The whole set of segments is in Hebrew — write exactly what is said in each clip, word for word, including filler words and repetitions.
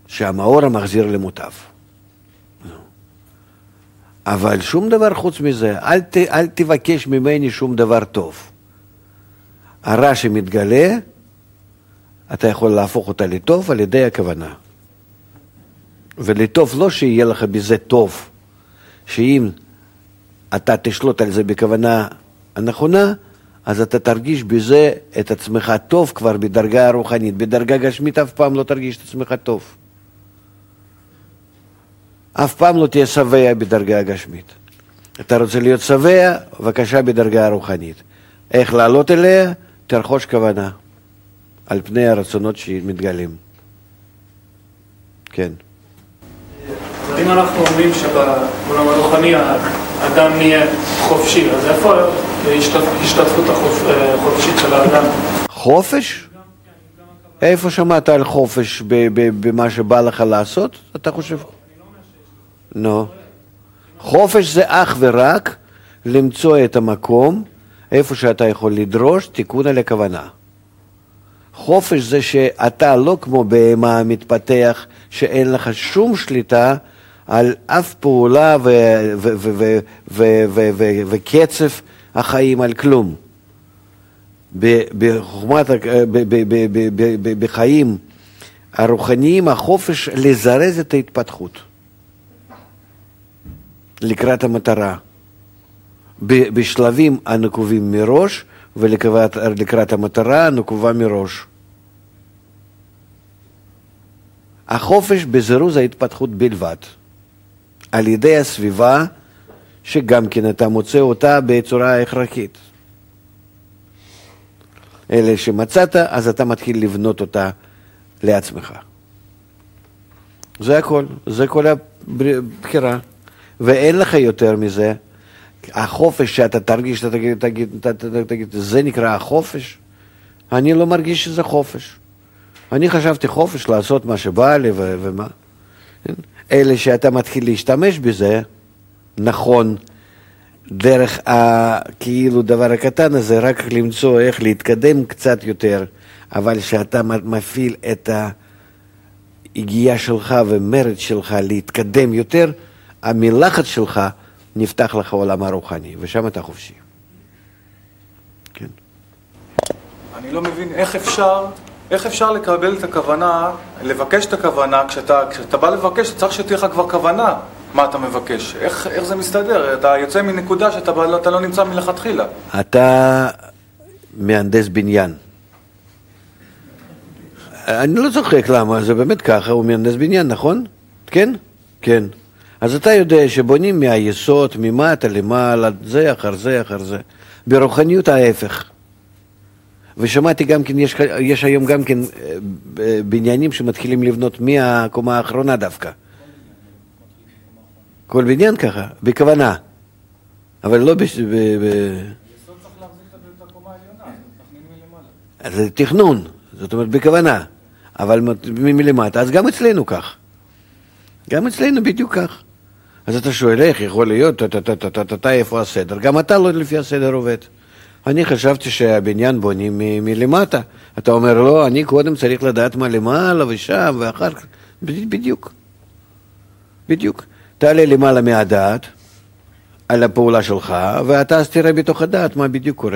שהמאור המחזיר למוטב. אבל שום דבר חוץ מזה, אל, ת, אל תבקש ממני שום דבר טוב. הרע שמתגלה, אתה יכול להפוך אותה לטוב על ידי הכוונה. ולטוב לא שיהיה לך בזה טוב, שאם אתה תשלוט על זה בכוונה הנכונה, אז אתה תרגיש בזה את עצמך טוב כבר בדרגה הרוחנית. בדרגה גשמית אף פעם לא תרגיש את עצמך טוב. אף פעם לא תהיה שבע בדרגה הגשמית. אתה רוצה להיות שבע, בבקשה בדרגה הרוחנית. איך לעלות אליה? תרחוש כוונה על פני הרצונות שמתגלים. כן. אז אם אנחנו אומרים שבעולם הרוחני האדם נהיה חופשי, אז איפה השתתפות החופשית של האדם? חופש? איפה שמעת על חופש במה שבא לך לעשות? אתה חושב? לא. חופש זה אך ורק למצוא את המקום איפה שאתה יכול לדרוש תיקון על הכוונה. חופש זה שאתה לא כמו בהמה מתפתח שאין לך שום שליטה על אף פעולה וקצב החיים, על כלום. בחוכמת, בחיים הרוחניים החופש לזרז את ההתפתחות לקראת המטרה, בשלבים הנקובים מראש ולקראת המטרה הנקובה מראש. החופש בזירוז ההתפתחות בלבד, על ידי הסביבה שגם כן אתה מוצא אותה בצורה הכרחית. אלה שמצאת, אז אתה מתחיל לבנות אותה לעצמך. זה הכל, זה כל הבחירה. ואין לך יותר מזה. החופש שאתה תרגיש, אתה תגיד, תגיד, תגיד, תגיד, זה נקרא החופש? אני לא מרגיש שזה חופש. אני חשבתי חופש לעשות מה שבא לי ו- ומה. אלה שאתה מתחיל להשתמש בזה, נכון, דרך הכאילו דבר הקטן הזה, רק למצוא איך להתקדם קצת יותר, אבל שאתה מפעיל את ההגיעה שלך ומרד שלך להתקדם יותר, המלחץ שלך נפתח לך עולם הרוחני, ושם אתה חופשי. כן. אני לא מבין איך אפשר, איך אפשר לקבל את הכוונה, לבקש את הכוונה, כשאתה, כשאתה בא לבקש, אתה צריך שתהיה לך כבר כוונה מה אתה מבקש. איך, איך זה מסתדר? אתה יוצא מנקודה שאתה אתה לא נמצא מלכתחילה. אתה מהנדס בניין. אני לא צוחק למה, זה באמת ככה, הוא מהנדס בניין, נכון? כן? כן. אז אתה יודע שבונים מהיסוד, ממטה למעלה, זה אחר זה אחר זה. ברוחניות ההפך. ושמעתי גם כן, יש, יש היום גם כן בניינים שמתחילים לבנות מהקומה האחרונה דווקא. כל בניין ככה, בכוונה. אבל לא ב... ב, ב... היסוד צריך להחזיק את הקומה העליונה, אז תכנין מלמעלה. זה תכנון, זאת אומרת בכוונה. אבל מלמטה, אז גם אצלנו כך. גם אצלנו בדיוק כך. אז אתה שואל איך יכול להיות, אתה איפה הסדר? גם אתה לא לפי הסדר עובד. אני חשבתי שהבניין בונים מלמטה. אתה אומר לא, אני קודם צריך לדעת מה למעלה ושם ואחר כך. בדיוק. בדיוק. תעלה למעלה מהדעת על הפעולה שלך, ואתה אז תראה בתוך הדעת מה בדיוק קורה.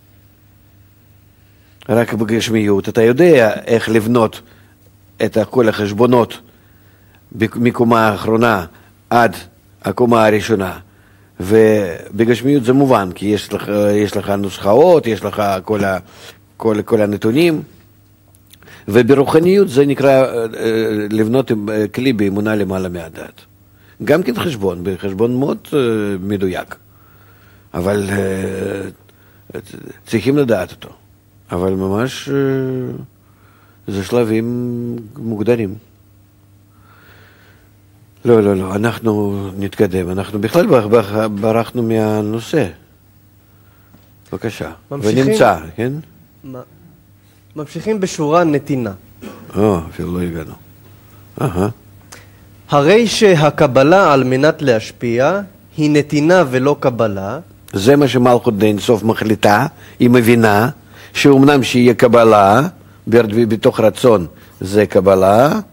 רק בגשמיות אתה יודע איך לבנות את כל החשבונות מקומה האחרונה עד הקומה הראשונה. ובגשמיות זה מובן, כי יש לך, יש לך נוסחאות, יש לך כל, ה, כל, כל הנתונים. וברוחניות זה נקרא לבנות כלי באמונה למעלה מהדעת. גם כן חשבון, בחשבון מאוד מדויק. אבל צריכים לדעת אותו. אבל ממש זה שלבים מוגדרים. לא, לא, לא, אנחנו נתקדם, אנחנו בכלל ברחנו מהנושא. בבקשה. ונמצא, כן? ממשיכים בשורה נתינה. אה, אפילו לא הגענו. אהה. הרי שהקבלה על מנת להשפיע היא נתינה ולא קבלה. זה מה שמלכות דין סוף מחליטה, היא מבינה שאומנם שיהיה קבלה בתוך רצון זה קבלה,